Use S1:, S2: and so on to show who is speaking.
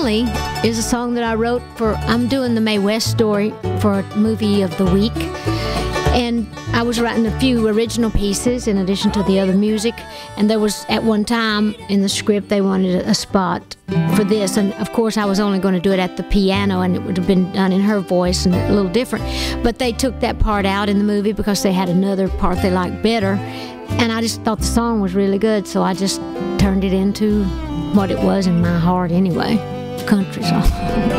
S1: Lonely is a song that I wrote I'm doing the Mae West story for Movie of the Week. And I was writing a few original pieces in addition to the other music. And there was, at one time in the script, they wanted a spot for this. And of course, I was only going to do it at the piano, and it would have been done in her voice and a little different. But they took that part out in the movie because they had another part they liked better. And I just thought the song was really good, so I just turned it into what it was in my heart anyway, country song.